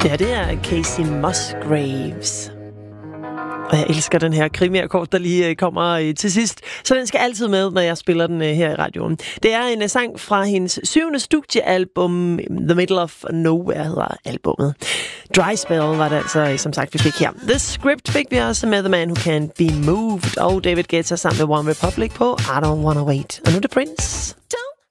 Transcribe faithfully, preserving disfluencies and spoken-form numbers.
Ja, det er Casey Musgraves. Og jeg elsker den her krimi-akkord, der lige kommer til sidst. Så den skal altid med, når jeg spiller den her i radioen. Det er en sang fra hendes syvende studiealbum, The Middle of Nowhere hedder albummet. Dry Spell var det altså, som sagt, vi fik her. The Script fik vi også med The Man Who Can't Be Moved. Og David Guetta sammen med One Republic på I Don't Wanna Wait. Og nu er det Prince.